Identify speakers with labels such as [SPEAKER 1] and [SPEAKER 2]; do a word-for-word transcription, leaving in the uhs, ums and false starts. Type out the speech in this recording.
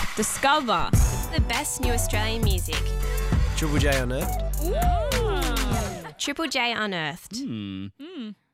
[SPEAKER 1] Discover
[SPEAKER 2] The best new Australian music.
[SPEAKER 3] Triple J Unearthed.
[SPEAKER 2] Triple J Unearthed.
[SPEAKER 4] Hmm.
[SPEAKER 1] Mm.